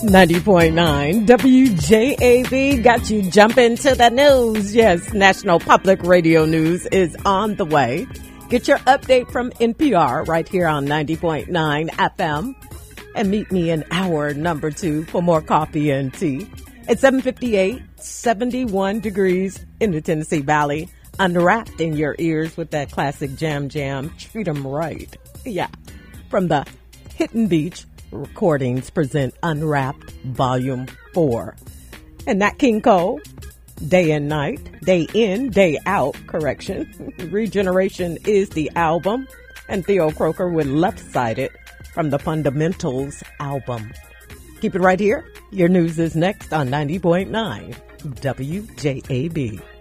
90.9 WJAB got you jumping to the news. Yes, National Public Radio News is on the way. Get your update from NPR right here on 90.9 FM. And meet me in hour number 2 for more coffee and tea. It's 7:58, 71 degrees in the Tennessee Valley. Unwrapped in your ears with that classic jam. Treat 'em right. Yeah. From the Hidden Beach Recordings present Unwrapped Volume 4. And Nat King Cole, Day and Night, Day In, Day Out, correction. Regeneration is the album. And Theo Croker with Left-Sided from the Fundamentals album. Keep it right here. Your news is next on 90.9 WJAB.